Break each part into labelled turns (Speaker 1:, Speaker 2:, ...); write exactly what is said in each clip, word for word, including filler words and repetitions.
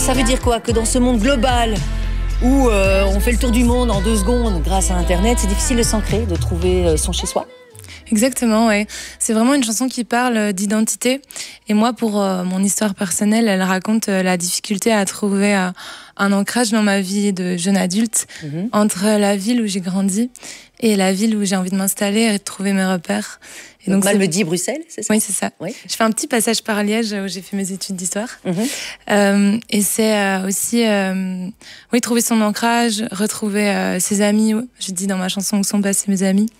Speaker 1: Ça veut dire quoi? Que dans ce monde global où euh, on fait le tour du monde en deux secondes grâce à Internet, c'est difficile de s'ancrer, de trouver son chez-soi?
Speaker 2: Exactement, ouais. C'est vraiment une chanson qui parle d'identité. Et moi, pour euh, mon histoire personnelle, elle raconte euh, la difficulté à trouver euh, un ancrage dans ma vie de jeune adulte mm-hmm. entre la ville où j'ai grandi et la ville où j'ai envie de m'installer et de trouver mes repères.
Speaker 1: Et donc, donc Malmedy, Bruxelles, c'est ça?
Speaker 2: Oui, c'est ça. Oui. Je fais un petit passage par Liège où j'ai fait mes études d'histoire. Mm-hmm. Euh, et c'est euh, aussi, euh, oui, trouver son ancrage, retrouver euh, ses amis. Je dis dans ma chanson où sont passés mes amis.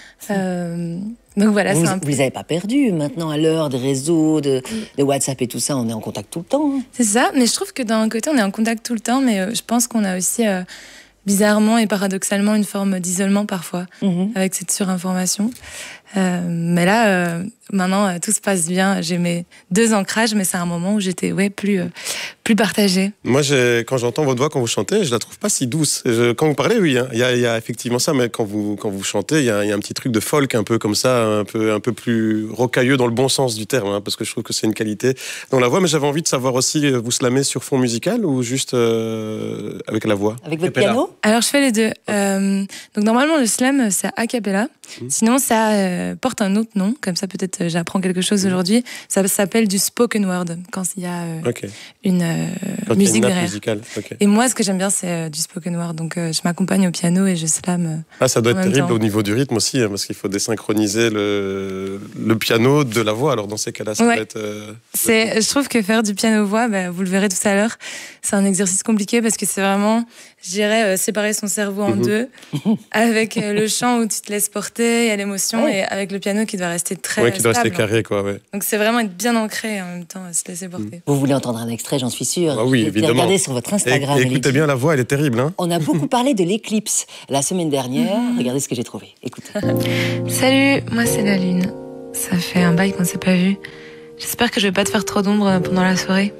Speaker 2: Euh, donc voilà,
Speaker 1: vous
Speaker 2: c'est un
Speaker 1: vous les avez pas perdus maintenant à l'heure des réseaux, de, de WhatsApp et tout ça, on est en contact tout le temps. Hein.
Speaker 2: C'est ça, mais je trouve que d'un côté on est en contact tout le temps, mais euh, je pense qu'on a aussi euh, bizarrement et paradoxalement une forme d'isolement parfois mm-hmm. avec cette surinformation. Euh, mais là, euh, maintenant euh, tout se passe bien. J'ai mes deux ancrages, mais c'est un moment où j'étais ouais plus euh, plus partagée.
Speaker 3: Moi, j'ai, quand j'entends votre voix quand vous chantez, je la trouve pas si douce. Je, quand vous parlez, oui, il hein, y, y a effectivement ça, mais quand vous quand vous chantez, il y, y a un petit truc de folk un peu comme ça, un peu un peu plus rocailleux dans le bon sens du terme, hein, parce que je trouve que c'est une qualité dans la voix. Mais j'avais envie de savoir aussi, vous slamez sur fond musical ou juste euh, avec la voix?
Speaker 1: Avec votre piano?
Speaker 2: Alors je fais les deux. Euh, donc normalement le slam c'est a cappella. Mmh. Sinon ça euh, porte un autre nom, comme ça peut-être euh, j'apprends quelque chose mmh. aujourd'hui. Ça s'appelle du spoken word quand il y a euh, okay. une euh, musique une derrière. Okay. Et moi ce que j'aime bien c'est euh, du spoken word, donc euh, je m'accompagne au piano et je slam. Euh,
Speaker 3: ah ça doit être terrible temps. Au niveau du rythme aussi, hein, parce qu'il faut désynchroniser le, le piano de la voix. Alors dans ces cas-là, ça
Speaker 2: ouais.
Speaker 3: doit être. Euh,
Speaker 2: c'est, je trouve que faire du piano voix, bah, vous le verrez tout à l'heure, c'est un exercice compliqué parce que c'est vraiment, je dirais, euh, séparer son cerveau en mmh. deux, avec euh, le chant où tu te laisses porter. Il y a l'émotion ouais. et avec le piano qui doit rester très
Speaker 3: ouais, qui doit
Speaker 2: stable.
Speaker 3: rester carré, quoi, ouais.
Speaker 2: Donc c'est vraiment être bien ancré et en même temps se laisser porter.
Speaker 1: Vous voulez entendre un extrait, j'en suis sûre.
Speaker 3: Ah oui, évidemment.
Speaker 1: Regardez sur votre Instagram.
Speaker 3: Et, écoutez bien la voix, elle est terrible. Hein.
Speaker 1: On a beaucoup parlé de l'éclipse la semaine dernière. Mm-hmm. Regardez ce que j'ai trouvé. Écoutez.
Speaker 2: Salut, moi c'est la Lune. Ça fait un bail qu'on ne s'est pas vu. J'espère que je vais pas te faire trop d'ombre pendant la soirée.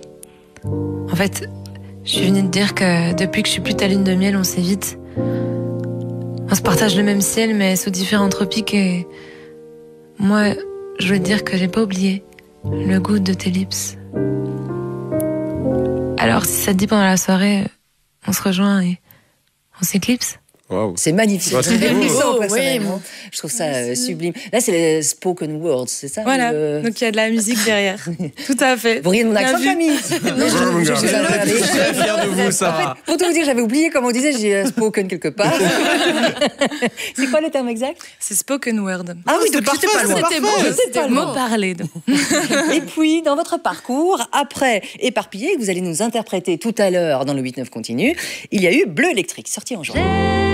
Speaker 2: En fait, je suis venue te dire que depuis que je suis plus ta lune de miel, on s'évite. On se partage le même ciel, mais sous différents tropiques. Et moi, je veux te dire que j'ai pas oublié le goût de tes lips. Alors, si ça te dit pendant la soirée, on se rejoint et on s'éclipse.
Speaker 1: Wow. C'est magnifique. Ouais, c'est beau, personnellement. Oui. Je trouve ça euh, sublime. Là, c'est les spoken words, c'est ça?
Speaker 2: Voilà.
Speaker 1: Le...
Speaker 2: Donc, il y a de la musique derrière. Tout à fait.
Speaker 1: Vous riez de mon accent, Camille? Non,
Speaker 3: je, je, je suis très fière de vous, ça.
Speaker 1: En fait, pour tout vous dire, j'avais oublié comment on disait, j'ai spoken quelque part. C'est quoi le terme exact?
Speaker 2: C'est spoken word.
Speaker 1: Ah oui, donc c'était pas loin.
Speaker 2: C'était bon, c'était le mot parlé.
Speaker 1: Et puis, dans votre parcours, après Éparpillé, que vous allez nous interpréter tout à l'heure dans le huit neuf continu, il y a eu Bleu électrique, sorti en juin.